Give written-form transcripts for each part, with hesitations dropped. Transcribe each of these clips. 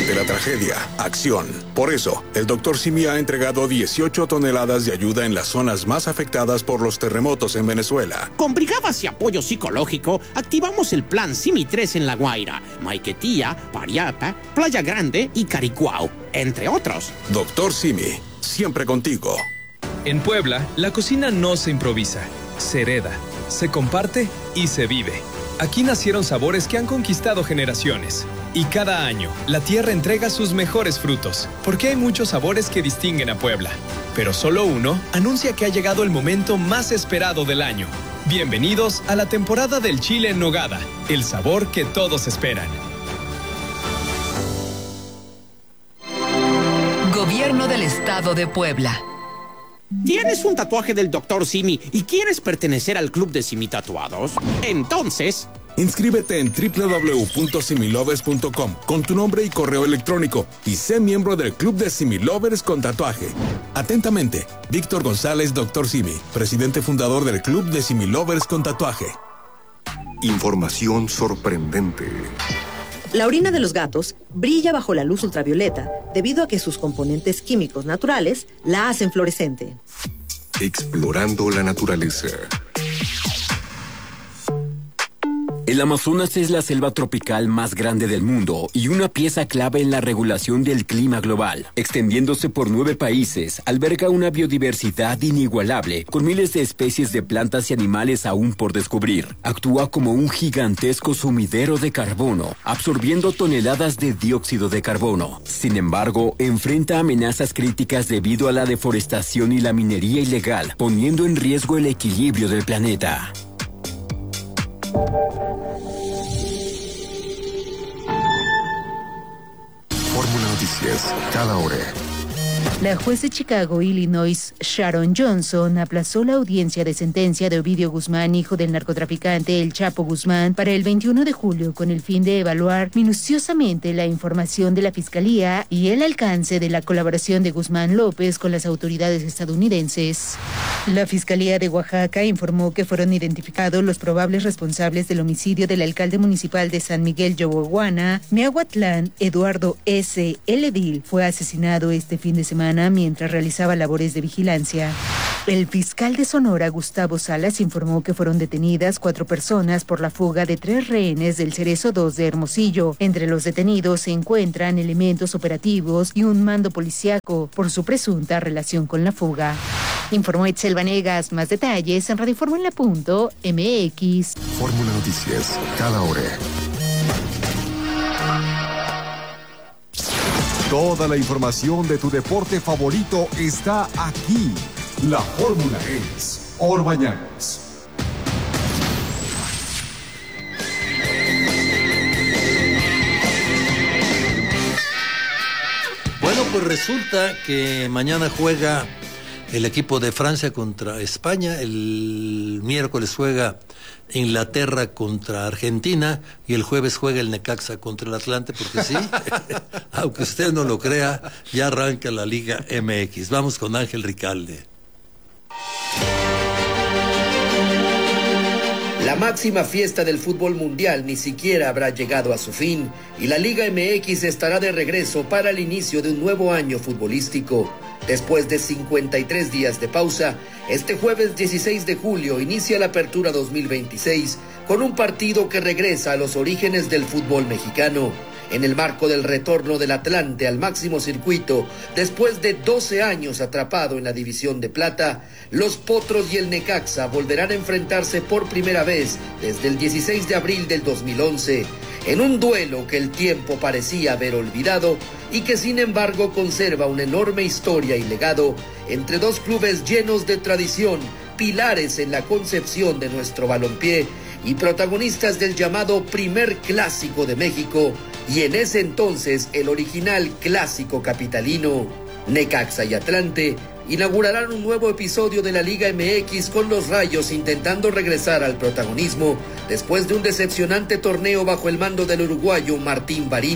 Ante la tragedia, acción. Por eso, el Dr. Simi ha entregado 18 toneladas de ayuda en las zonas más afectadas por los terremotos en Venezuela. Con brigadas y apoyo psicológico, activamos el plan Simi 3 en La Guaira, Maiquetía, Pariapa, Playa Grande y Caricuao, entre otros. Dr. Simi, siempre contigo. En Puebla, la cocina no se improvisa, se hereda, se comparte y se vive. Aquí nacieron sabores que han conquistado generaciones. Y cada año, la tierra entrega sus mejores frutos, porque hay muchos sabores que distinguen a Puebla. Pero solo uno anuncia que ha llegado el momento más esperado del año. Bienvenidos a la temporada del chile en nogada, el sabor que todos esperan. Gobierno del Estado de Puebla. ¿Tienes un tatuaje del Dr. Simi y quieres pertenecer al club de Simi Tatuados? Entonces, inscríbete en www.similovers.com con tu nombre y correo electrónico y sé miembro del club de Simi Lovers con tatuaje. Atentamente, Víctor González, Dr. Simi, presidente fundador del club de Simi Lovers con tatuaje. Información sorprendente. La orina de los gatos brilla bajo la luz ultravioleta debido a que sus componentes químicos naturales la hacen fluorescente. Explorando la naturaleza. El Amazonas es la selva tropical más grande del mundo y una pieza clave en la regulación del clima global. Extendiéndose por 9 países, alberga una biodiversidad inigualable, con miles de especies de plantas y animales aún por descubrir. Actúa como un gigantesco sumidero de carbono, absorbiendo toneladas de dióxido de carbono. Sin embargo, enfrenta amenazas críticas debido a la deforestación y la minería ilegal, poniendo en riesgo el equilibrio del planeta. Fórmula Noticias, cada hora. La juez de Chicago, Illinois, Sharon Johnson, aplazó la audiencia de sentencia de Ovidio Guzmán, hijo del narcotraficante El Chapo Guzmán, para el 21 de julio con el fin de evaluar minuciosamente la información de la Fiscalía y el alcance de la colaboración de Guzmán López con las autoridades estadounidenses. La Fiscalía de Oaxaca informó que fueron identificados los probables responsables del homicidio del alcalde municipal de San Miguel Yohuahuana, Miahuatlán, Eduardo S. El edil fue asesinado este fin de semana mientras realizaba labores de vigilancia. El fiscal de Sonora, Gustavo Salas, informó que fueron detenidas 4 personas por la fuga de 3 rehenes del Cerezo 2 de Hermosillo. Entre los detenidos se encuentran elementos operativos y un mando policíaco por su presunta relación con la fuga. Informó Etzel Vanegas. Más detalles en radioformula.mx. Fórmula Noticias, cada hora. Toda la información de tu deporte favorito está aquí. La fórmula es Orbañanos. Bueno, pues resulta que mañana juega el equipo de Francia contra España, el miércoles juega Inglaterra contra Argentina y el jueves juega el Necaxa contra el Atlante, porque sí, aunque usted no lo crea, ya arranca la Liga MX. Vamos con Ángel Ricalde. La máxima fiesta del fútbol mundial ni siquiera habrá llegado a su fin y la Liga MX estará de regreso para el inicio de un nuevo año futbolístico. Después de 53 días de pausa, este jueves 16 de julio inicia la Apertura 2026 con un partido que regresa a los orígenes del fútbol mexicano. En el marco del retorno del Atlante al máximo circuito, después de 12 años atrapado en la División de Plata, los Potros y el Necaxa volverán a enfrentarse por primera vez desde el 16 de abril del 2011, en un duelo que el tiempo parecía haber olvidado y que sin embargo conserva una enorme historia y legado entre dos clubes llenos de tradición, pilares en la concepción de nuestro balompié y protagonistas del llamado primer clásico de México y en ese entonces el original clásico capitalino. Necaxa y Atlante inaugurarán un nuevo episodio de la Liga MX con los Rayos intentando regresar al protagonismo después de un decepcionante torneo bajo el mando del uruguayo Martín Barini.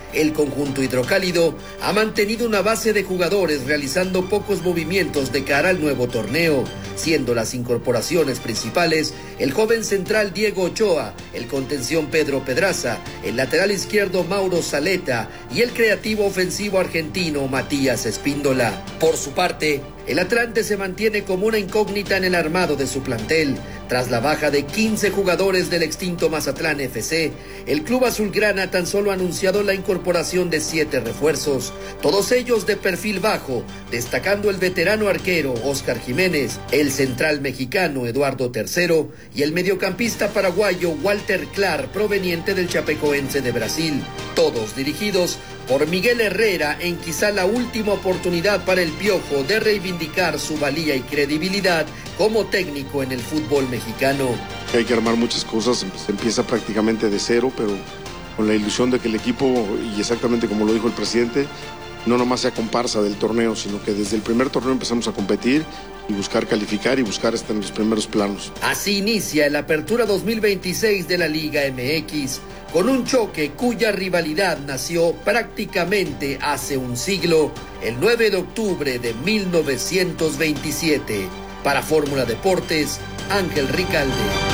El conjunto hidrocálido ha mantenido una base de jugadores realizando pocos movimientos de cara al nuevo torneo, siendo las incorporaciones principales el joven central Diego Ochoa, el contención Pedro Pedraza, el lateral izquierdo Mauro Zaleta y el creativo ofensivo argentino Matías Espíndola. Por su parte, el Atlante se mantiene como una incógnita en el armado de su plantel. Tras la baja de 15 jugadores del extinto Mazatlán FC, el club azulgrana tan solo ha anunciado la incorporación de 7 refuerzos, todos ellos de perfil bajo, destacando el veterano arquero Óscar Jiménez, el central mexicano Eduardo Tercero y el mediocampista paraguayo Walter Clark, proveniente del Chapecoense de Brasil, todos dirigidos por Miguel Herrera en quizá la última oportunidad para el Piojo de reivindicar su valía y credibilidad como técnico en el fútbol mexicano. Hay que armar muchas cosas, se empieza prácticamente de cero, pero con la ilusión de que el equipo, y exactamente como lo dijo el presidente, no nomás sea comparsa del torneo, sino que desde el primer torneo empezamos a competir y buscar calificar y buscar estar en los primeros planos. Así inicia el Apertura 2026 de la Liga MX, con un choque cuya rivalidad nació prácticamente hace un siglo, el 9 de octubre de 1927. Para Fórmula Deportes, Ángel Ricalde.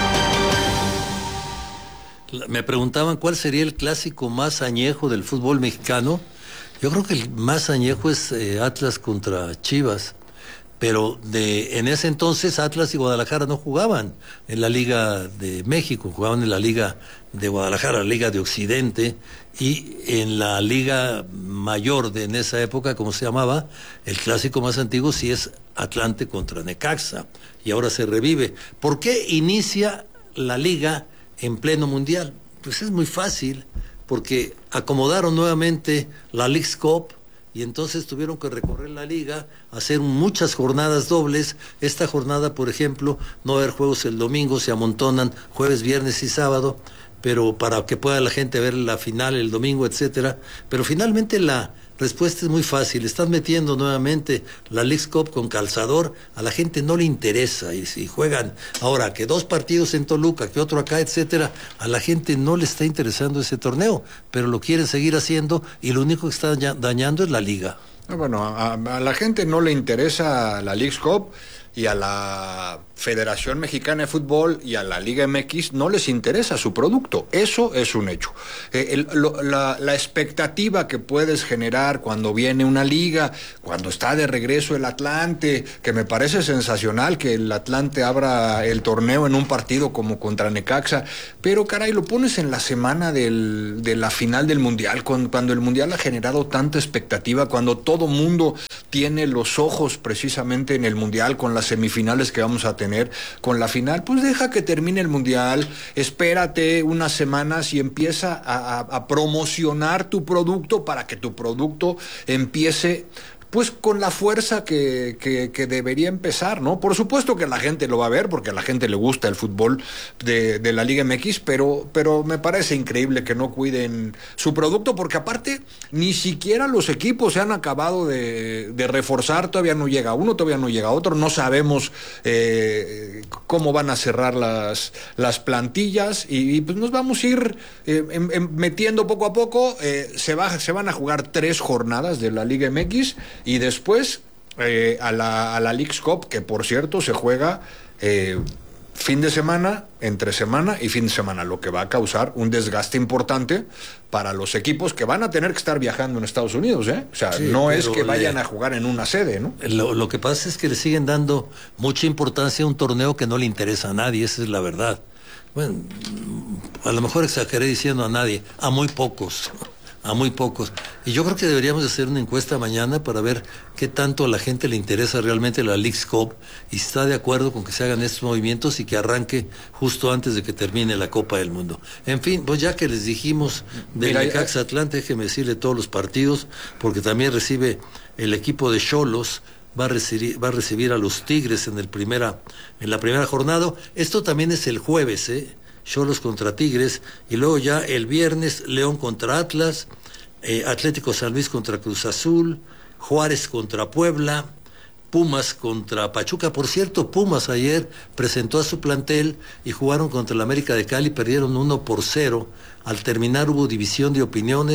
Me preguntaban cuál sería el clásico más añejo del fútbol mexicano. Yo creo que el más añejo es Atlas contra Chivas. Pero en ese entonces Atlas y Guadalajara no jugaban en la Liga de México, jugaban en la Liga de Guadalajara, la Liga de Occidente, y en la Liga Mayor en esa época, como se llamaba, el clásico más antiguo sí es Atlante contra Necaxa, y ahora se revive. ¿Por qué inicia la Liga en pleno mundial? Pues es muy fácil, porque acomodaron nuevamente la Leagues Cup, y entonces tuvieron que recorrer la liga, hacer muchas jornadas dobles. Esta jornada, por ejemplo, no va a haber juegos el domingo, se amontonan jueves, viernes y sábado, pero para que pueda la gente ver la final el domingo, etcétera. Pero finalmente la respuesta es muy fácil. Están metiendo nuevamente la Leagues Cup con calzador, a la gente no le interesa, y si juegan ahora que 2 partidos en Toluca, que otro acá, etcétera, a la gente no le está interesando ese torneo, pero lo quieren seguir haciendo y lo único que está dañando es la liga. Bueno, a la gente no le interesa la Leagues Cup, y a la Federación Mexicana de Fútbol y a la Liga MX no les interesa su producto. Eso es un hecho. La expectativa que puedes generar cuando viene una liga, cuando está de regreso el Atlante, que me parece sensacional que el Atlante abra el torneo en un partido como contra Necaxa, pero caray, lo pones en la semana de la final del Mundial, cuando el Mundial ha generado tanta expectativa, cuando todo mundo tiene los ojos precisamente en el Mundial, con las semifinales que vamos a tener, con la final, pues deja que termine el Mundial, espérate unas semanas y empieza a promocionar tu producto para que tu producto empiece pues con la fuerza que debería empezar, ¿no? Por supuesto que la gente lo va a ver, porque a la gente le gusta el fútbol de la Liga MX, pero me parece increíble que no cuiden su producto, porque aparte ni siquiera los equipos se han acabado de reforzar, todavía no llega uno, todavía no llega otro, no sabemos cómo van a cerrar las plantillas, y pues nos vamos a ir metiendo poco a poco. Se van a jugar 3 jornadas de la Liga MX, y después a la Leagues Cup, que por cierto se juega fin de semana, entre semana y fin de semana, lo que va a causar un desgaste importante para los equipos que van a tener que estar viajando en Estados Unidos, ¿eh? O sea, sí, no es que vayan a jugar en una sede, ¿no? Lo que pasa es que le siguen dando mucha importancia a un torneo que no le interesa a nadie, esa es la verdad. Bueno, a lo mejor exageré diciendo a nadie, a muy pocos. Y yo creo que deberíamos hacer una encuesta mañana para ver qué tanto a la gente le interesa realmente la Leagues Cup y si está de acuerdo con que se hagan estos movimientos y que arranque justo antes de que termine la Copa del Mundo. En fin, pues ya que les dijimos del Necaxa Atlante, déjeme decirle todos los partidos, porque también recibe el equipo de Xolos, va a recibir a los Tigres en la primera jornada. Esto también es el jueves, Xolos contra Tigres, y luego ya el viernes León contra Atlas, Atlético San Luis contra Cruz Azul, Juárez contra Puebla, Pumas contra Pachuca. Por cierto, Pumas ayer presentó a su plantel y jugaron contra el América de Cali, perdieron 1-0. Al terminar hubo división de opiniones.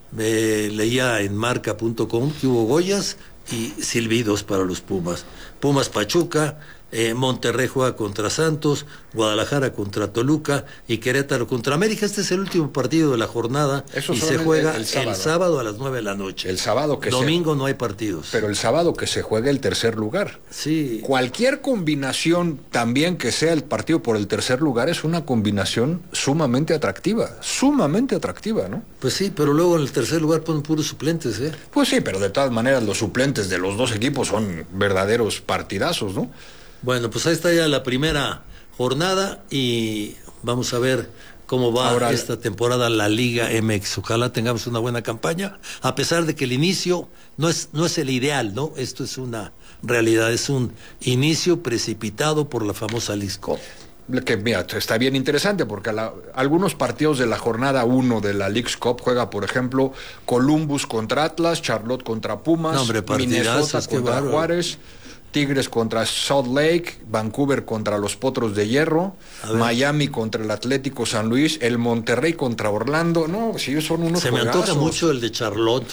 leía en marca.com que hubo goyas y silbidos para los Pumas. Pumas Pachuca, Monterrey juega contra Santos, Guadalajara contra Toluca y Querétaro contra América. Este es el último partido de la jornada y se juega el sábado a las 9 de la noche. El sábado que domingo no hay partidos. Pero el sábado que se juegue el tercer lugar. Sí. Cualquier combinación también que sea el partido por el tercer lugar es una combinación sumamente atractiva, ¿no? Pues sí, pero luego en el tercer lugar ponen puros suplentes, ¿eh? Pues sí, pero de todas maneras los suplentes de los dos equipos son verdaderos partidazos, ¿no? Bueno, pues ahí está ya la primera jornada y vamos a ver cómo va ahora esta temporada la Liga MX. Ojalá tengamos una buena campaña, a pesar de que el inicio no es el ideal, ¿no? Esto es una realidad, es un inicio precipitado por la famosa Leagues Cup. Que mira, está bien interesante porque algunos partidos de la jornada 1 de la Leagues Cup juega, por ejemplo, Columbus contra Atlas, Charlotte contra Pumas, Minnesota contra Juárez, Tigres contra Salt Lake, Vancouver contra los Potros de Hierro, Miami contra el Atlético San Luis, el Monterrey contra Orlando. No, sí, son unos Se juegazos. Me antoja mucho el de Charlotte.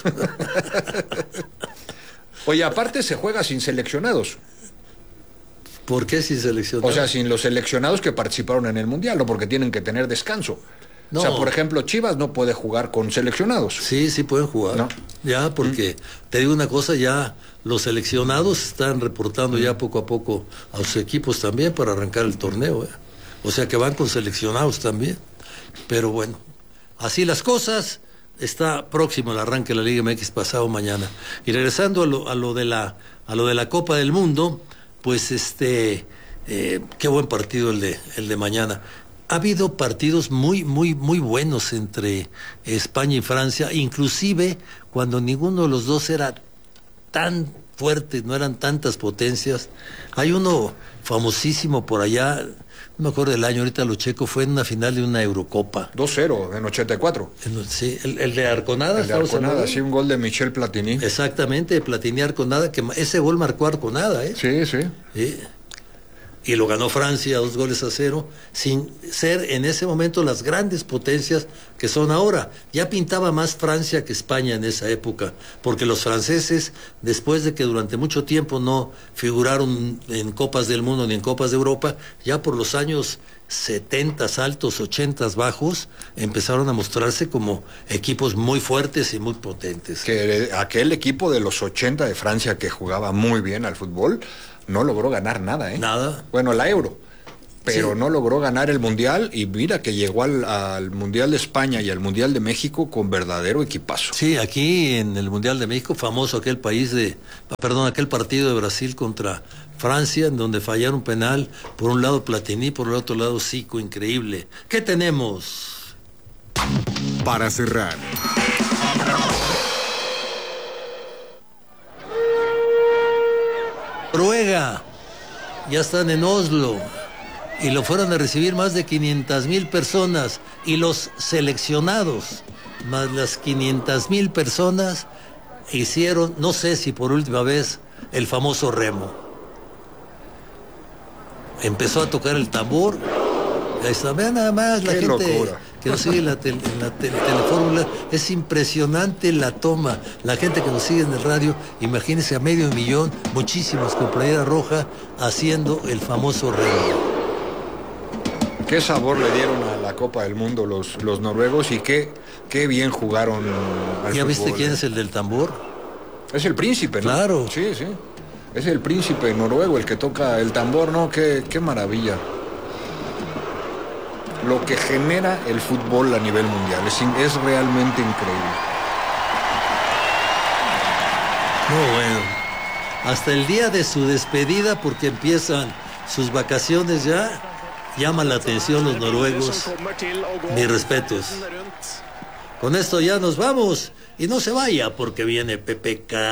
Oye, aparte se juega sin seleccionados. ¿Por qué sin seleccionados? O sea, sin los seleccionados que participaron en el Mundial, ¿no? Porque tienen que tener descanso. No. O sea, por ejemplo, Chivas no puede jugar con seleccionados. Sí pueden jugar. ¿No? Ya, porque te digo una cosa, ya los seleccionados están reportando ya poco a poco a sus equipos también para arrancar el torneo. O sea que van con seleccionados también. Pero bueno, así las cosas. Está próximo el arranque de la Liga MX pasado mañana. Y regresando a lo de la Copa del Mundo, pues qué buen partido el de mañana. Ha habido partidos muy buenos entre España y Francia, inclusive cuando ninguno de los dos era tan fuerte, no eran tantas potencias. Hay uno famosísimo por allá, no me acuerdo del año, ahorita lo checo, fue en una final de una Eurocopa. 2-0, en 84. Sí, el de Arconada. El de Arconada, sí, un gol de Michel Platini. Exactamente, Platini Arconada, que ese gol marcó Arconada, ¿eh? Sí. Y lo ganó Francia 2-0, sin ser en ese momento las grandes potencias que son ahora. Ya pintaba más Francia que España en esa época, porque los franceses, después de que durante mucho tiempo no figuraron en Copas del Mundo ni en Copas de Europa, ya por los años 70 altos, 80 bajos, empezaron a mostrarse como equipos muy fuertes y muy potentes. Que aquel equipo de los 80 de Francia que jugaba muy bien al fútbol no logró ganar nada, ¿eh? Nada. Bueno, la Euro, pero no logró ganar el Mundial, y mira que llegó al Mundial de España y al Mundial de México con verdadero equipazo. Sí, aquí en el Mundial de México, famoso aquel aquel partido de Brasil contra Francia, en donde fallaron penal, por un lado Platini, por el otro lado Zico, increíble. ¿Qué tenemos? Para cerrar. Noruega, ya están en Oslo y lo fueron a recibir más de 500,000 personas, y los seleccionados más las 500,000 personas hicieron, no sé si por última vez, el famoso remo. Empezó a tocar el tambor. Ahí está, vean nada más la gente locura que nos sigue en la telefórmula. Es impresionante la toma. La gente que nos sigue en el radio, imagínense a 500,000, muchísimos con playera roja, haciendo el famoso remo. Qué sabor le dieron a la Copa del Mundo los noruegos, y qué bien jugaron al ¿Ya fútbol, viste quién es el del tambor? Es el príncipe, ¿no? Claro. Sí. Es el príncipe noruego el que toca el tambor, ¿no? Qué maravilla. Lo que genera el fútbol a nivel mundial es realmente increíble. No, bueno. Hasta el día de su despedida, porque empiezan sus vacaciones ya, llama la atención los noruegos. Mis respetos. Con esto ya nos vamos. Y no se vaya, porque viene PPK.